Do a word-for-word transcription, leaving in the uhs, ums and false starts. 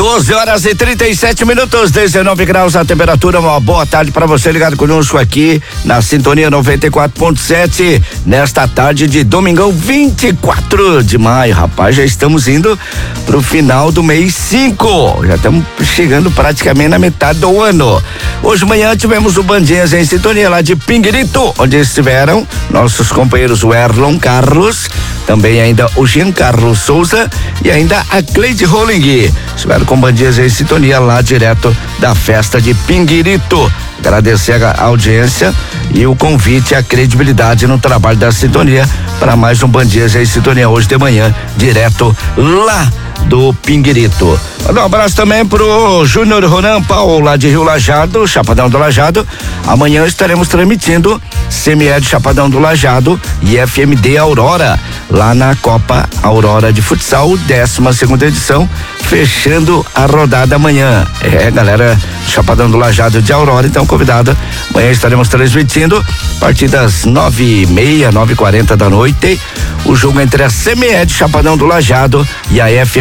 doze horas e trinta e sete minutos, dezenove graus a temperatura. Uma boa tarde para você ligado conosco aqui na Sintonia noventa e quatro ponto sete nesta tarde de domingão vinte e quatro de maio. Rapaz, já estamos indo pro final do mês cinco. Já estamos chegando praticamente na metade do ano. Hoje de manhã tivemos o Bandinhas em Sintonia lá de Pinguirito, onde estiveram nossos companheiros o Erlon Carlos, também ainda o Giancarlo Souza e ainda a Cleide Rolling. Estiveram com Bandinhas em Sintonia lá direto da festa de Pinguirito. Agradecer a audiência e o convite e a credibilidade no trabalho da Sintonia para mais um Bandinhas em Sintonia hoje de manhã, direto lá do Pinguirito. Um abraço também pro Júnior Ronan Paulo lá de Rio Lajado, Chapadão do Lajado. Amanhã estaremos transmitindo C M E de Chapadão do Lajado e F M D Aurora, lá na Copa Aurora de Futsal, décima segunda edição, fechando a rodada amanhã. É, galera, Chapadão do Lajado de Aurora, então convidado. Amanhã estaremos transmitindo a partir das nove e meia, nove e quarenta da noite, o jogo entre a C M E de Chapadão do Lajado e a F M D